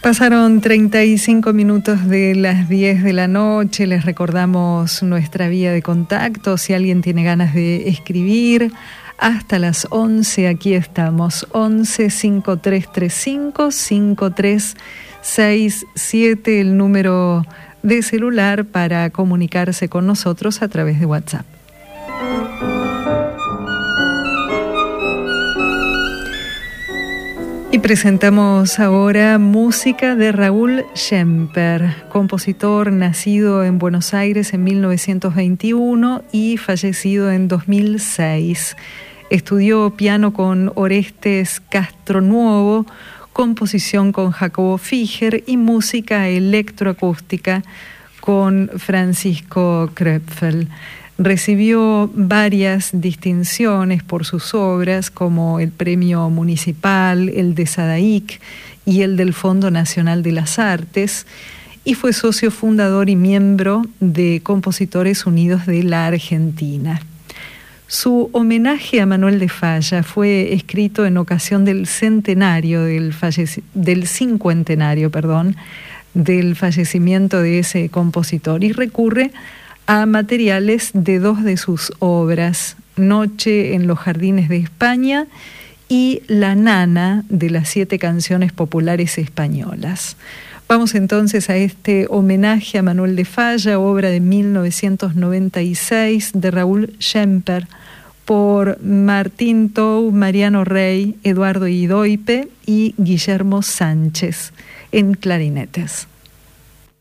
Pasaron 35 minutos de las 10 de la noche. Les recordamos nuestra vía de contacto. Si alguien tiene ganas de escribir, hasta las 11 aquí estamos. 11 5335 5367, el número de celular para comunicarse con nosotros a través de WhatsApp. Y presentamos ahora música de Raúl Schemper, compositor nacido en Buenos Aires en 1921 y fallecido en 2006. Estudió piano con Orestes Castronuovo, composición con Jacobo Figer y música electroacústica con Francisco Kröpfel. Recibió varias distinciones por sus obras, como el Premio Municipal, el de Sadaic y el del Fondo Nacional de las Artes, y fue socio fundador y miembro de Compositores Unidos de la Argentina. Su homenaje a Manuel de Falla fue escrito en ocasión del cincuentenario del fallecimiento de ese compositor, y recurre a materiales de dos de sus obras, Noche en los Jardines de España y La Nana, de las 7 canciones populares españolas. Vamos entonces a este homenaje a Manuel de Falla, obra de 1996 de Raúl Schemper, por Martín Tou, Mariano Rey, Eduardo Idoipe y Guillermo Sánchez en clarinetes.